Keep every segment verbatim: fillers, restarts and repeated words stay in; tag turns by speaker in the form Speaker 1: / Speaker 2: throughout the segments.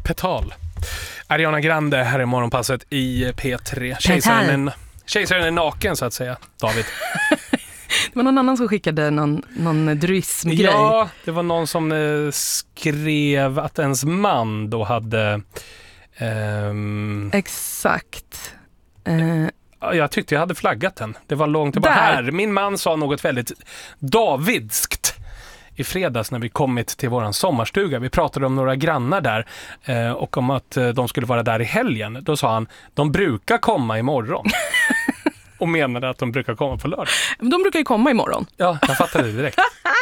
Speaker 1: Petal. Ariana Grande här i morgonpasset i P tre. Kejsaren är, kejsaren är naken så att säga, David.
Speaker 2: Det var någon annan som skickade någon, någon druismgrej.
Speaker 1: Ja, det var någon som eh, skrev att ens man då hade... Ehm,
Speaker 2: Exakt. Eh,
Speaker 1: jag tyckte jag hade flaggat den. Det var långt tillbaka. Här. Min man sa något väldigt davidskt i fredags när vi kommit till våran sommarstuga. Vi pratade om några grannar där eh, och om att eh, de skulle vara där i helgen. Då sa han, de brukar komma imorgon. Och menade att de brukar komma på lördag.
Speaker 2: De brukar ju komma imorgon.
Speaker 1: Ja, jag fattade det direkt.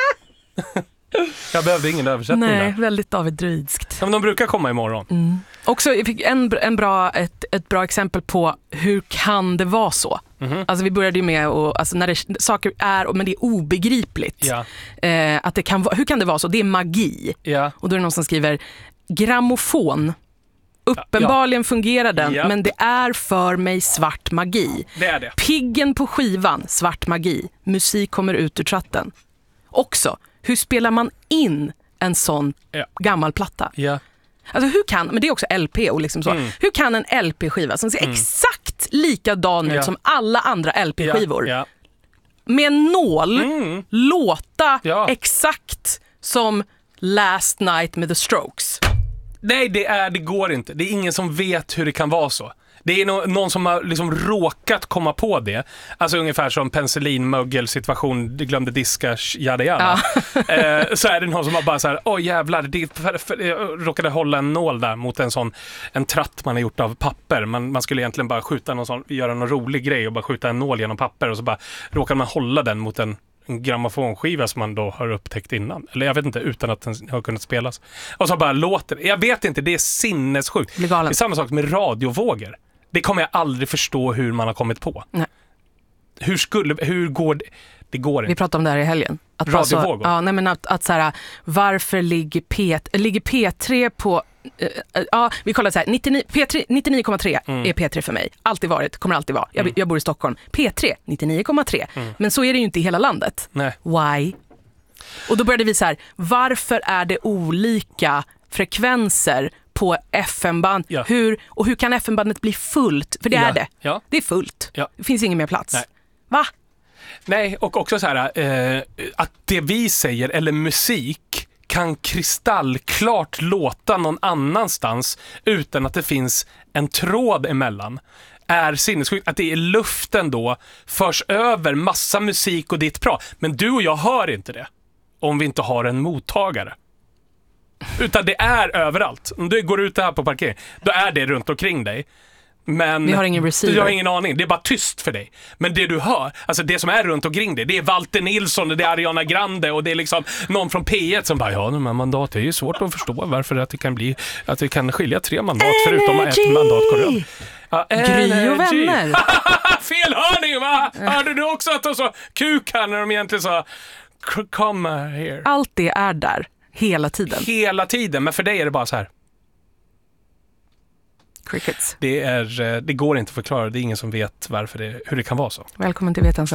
Speaker 1: Jag behövde ingen översättning.
Speaker 2: Nej,
Speaker 1: där.
Speaker 2: väldigt David-druidskt.
Speaker 1: Ja, men de brukar komma imorgon.
Speaker 2: Mm. Också jag fick en, en bra, ett, ett bra exempel på hur kan det vara så. Mm-hmm. Alltså vi började ju med och, alltså när det, saker är, men det är obegripligt.
Speaker 1: Ja.
Speaker 2: Eh, att det kan, hur kan det vara så? Det är magi.
Speaker 1: Ja.
Speaker 2: Och då är det någon som skriver grammofon. Uppenbarligen ja. fungerar den, ja. men det är för mig svart magi.
Speaker 1: Det är det.
Speaker 2: Piggen på skivan, svart magi. Musik kommer ut ur tratten. Också, hur spelar man in en sån ja. gammal platta?
Speaker 1: Ja.
Speaker 2: Alltså hur kan, men det är också L P och liksom så. Mm. Hur kan en L P-skiva som ser mm. exakt likadan
Speaker 1: ja.
Speaker 2: ut som alla andra L P-skivor
Speaker 1: ja. Ja.
Speaker 2: med en nål
Speaker 1: mm.
Speaker 2: låta
Speaker 1: ja.
Speaker 2: exakt som Last Night med The Strokes?
Speaker 1: Nej, det, är, det går inte. Det är ingen som vet hur det kan vara så. Det är no- någon som har liksom råkat komma på det. Alltså ungefär som penicillinmögel-situation, du glömde diska, jada jada. Ja. eh, så är det någon som har bara så här, åh jävlar, det, för, för, jag råkade hålla en nål där mot en sån en tratt man har gjort av papper. Man, man skulle egentligen bara skjuta någon sån, göra någon rolig grej och bara skjuta en nål genom papper och så bara råkade man hålla den mot en en grammofonskiva som man då har upptäckt innan. Eller jag vet inte, utan att den har kunnat spelas. Och så bara låter. Jag vet inte, det är sinnessjukt. Det är samma sak med radiovågor. Det kommer jag aldrig förstå hur man har kommit på. Nej. Hur skulle, hur går det? Det går inte.
Speaker 2: Vi pratade om det här i helgen. Att
Speaker 1: radiovågor?
Speaker 2: Alltså, ja, nej men att, att så här, varför ligger, P, ligger P tre på... Uh, uh, ja, vi kollar så här, nittionio, P tre, nittionio komma tre mm. är P tre för mig. Alltid varit, kommer alltid vara. Jag, mm. jag bor i Stockholm. P tre, nittionio komma tre. Mm. Men så är det ju inte i hela landet.
Speaker 1: Nej.
Speaker 2: Why? Och då började vi så här, varför är det olika frekvenser på F M-band? Ja. Hur, och hur kan F M-bandet bli fullt? För det
Speaker 1: ja.
Speaker 2: är det.
Speaker 1: Ja.
Speaker 2: Det är fullt.
Speaker 1: Ja.
Speaker 2: Det finns ingen mer plats.
Speaker 1: Nej.
Speaker 2: Va?
Speaker 1: Nej, och också så här, eh, att det vi säger, eller musik, kan kristallklart låta någon annanstans utan att det finns en tråd emellan, är sinnessjukt. Att det är luften då förs över massa musik och ditt bra. Men du och jag hör inte det om vi inte har en mottagare. Utan det är överallt. Om du går ut här på parkering, då är det runt omkring dig. Men
Speaker 2: vi har ingen receiver.
Speaker 1: Du har ingen aning, det är bara tyst för dig. Men det du hör, alltså det som är runt omkring dig, det är Walter Nilsson och det är Ariana Grande och det är liksom någon från P ett som bara, ja, de här mandat, det är ju svårt att förstå varför att det kan bli, att det kan skilja tre mandat Energy. Förutom ett mandat går ja,
Speaker 2: Gry och vänner.
Speaker 1: Fel hörning, va? Hörde du också att de sa kuk här när de egentligen sa come here?
Speaker 2: Allt det är där, hela tiden.
Speaker 1: Hela tiden, men för dig är det bara så här.
Speaker 2: Crickets.
Speaker 1: Det, är, det går inte att förklara, det är ingen som vet varför det, hur det kan vara så.
Speaker 2: Välkommen till Vetans